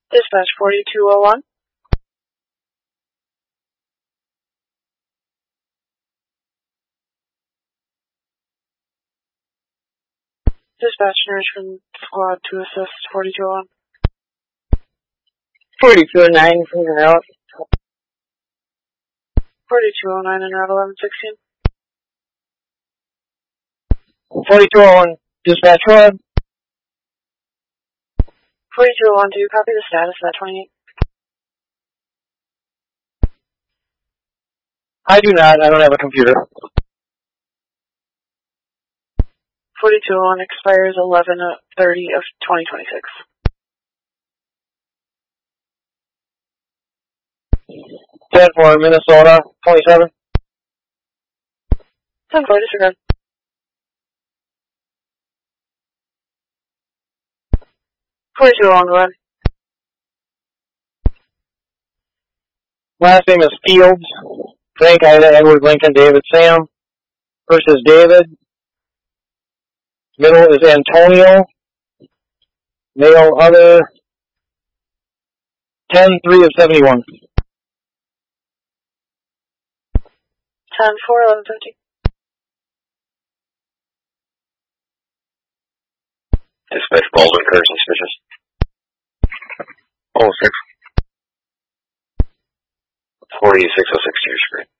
Dispatch 4201. Dispatch nurse from squad to assist 4201. 4209 from your route. 4209 in route 1116. 4201, dispatch road. 4201, do you copy the status of that 28? I do not. I don't have a computer. 4201 expires 11/30 of 2026. 10 for Minnesota, 27. 10-4, disregard. 4201, go ahead. Last name is Fields. Frank, Ida, Edward, Lincoln, David, Sam. First is David. Middle is Antonio. Male, other. 10-3 of 71. 10-4, 1150. Dispatch Baldwin, car suspicious. 06. 4606 to your screen.